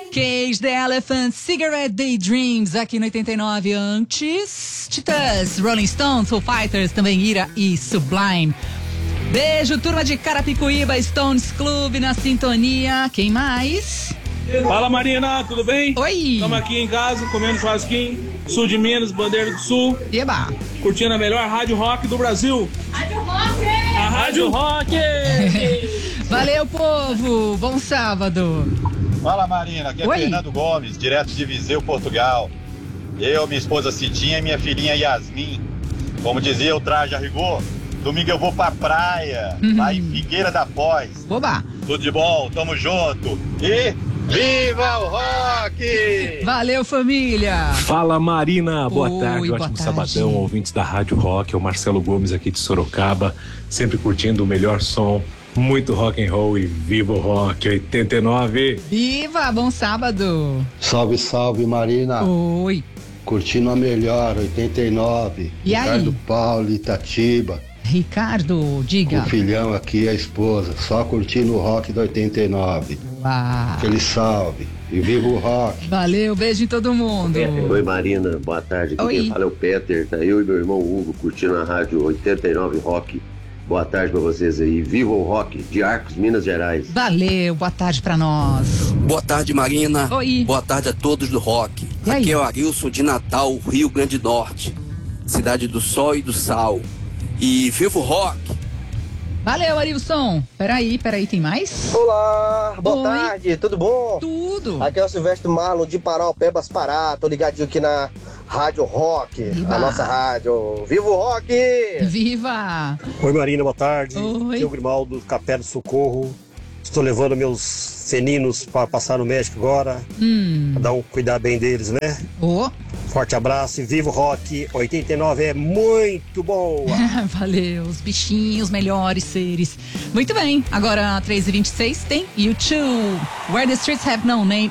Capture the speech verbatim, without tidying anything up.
Cage the Elephant, Cigarette Daydreams, aqui no oitenta e nove. Antes, Titãs, Rolling Stones, Foo Fighters, também Ira e Sublime. Beijo, turma de Carapicuíba, Stones Club na sintonia. Quem mais? Fala, Marina, tudo bem? Oi. Estamos aqui em casa, comendo churrasquinho, sul de Minas, Bandeira do Sul. Eba. Curtindo a melhor rádio rock do Brasil. Rádio Rock! A Rádio Rock! Valeu, povo. Bom sábado. Fala, Marina, aqui é Oi. Fernando Gomes, direto de Viseu, Portugal. Eu, minha esposa Cidinha e minha filhinha Yasmin. Como dizia o Traje a Rigor, domingo eu vou pra praia, Uhum. lá em Figueira da Foz. Oba. Tudo de bom, tamo junto. E viva o rock! Valeu, família. Fala, Marina, boa Oi, tarde, boa ótimo tarde. sabadão, ouvintes da Rádio Rock, é o Marcelo Gomes aqui de Sorocaba, sempre curtindo o melhor som, muito rock and roll e viva o rock oitenta e nove. Viva, bom sábado. Salve, salve, Marina. Oi. Curtindo a melhor, oitenta e nove. E aí? Ricardo Paulo, Itatiba. Ricardo, diga. O filhão aqui, a esposa. Só curtindo o rock do oitenta e nove. Uau. Feliz salve. E viva o rock. Valeu, beijo em todo mundo. Oi, Marina, boa tarde. Aqui Oi. quem fala é o Peter, tá eu e meu irmão Hugo curtindo a rádio oitenta e nove Rock. Boa tarde pra vocês aí. Viva o Rock, de Arcos, Minas Gerais. Valeu, boa tarde pra nós. Boa tarde, Marina. Oi. Boa tarde a todos do rock. E aí? Aqui é o Arilson de Natal, Rio Grande do Norte. Cidade do Sol e do Sal. E viva o rock! Valeu, Arilson. Peraí, peraí, tem mais? Olá, boa Oi. tarde, tudo bom? Tudo. Aqui é o Silvestre Marlon de Paraupebas, Pará, tô ligadinho aqui na Rádio Rock, Viva. a nossa rádio. Viva o rock! Viva. Oi, Marina, boa tarde. Oi. Aqui é o Grimaldo, Capé do Socorro. Estou levando meus felinos para passar no México agora, Hum. para dar um cuidar bem deles, né? Ô. Forte abraço e viva o rock. oitenta e nove é muito bom. Valeu, os bichinhos, melhores seres. Muito bem, agora três e vinte e seis tem U dois. Where the Streets Have No Name.